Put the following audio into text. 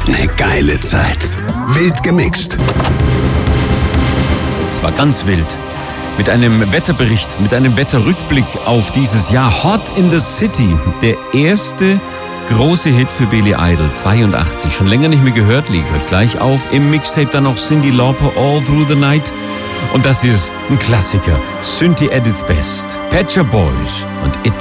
Eine geile Zeit. Wild gemixt. Es war ganz wild. Mit einem Wetterbericht, mit einem Wetterrückblick auf dieses Jahr. Hot in the City, der erste große Hit für Billy Idol, 82. Schon länger nicht mehr gehört, lege ich euch gleich auf. Im Mixtape dann noch Cyndi Lauper, All Through the Night. Und das hier ist ein Klassiker, Synthie at its best. Pet Shop Boys und It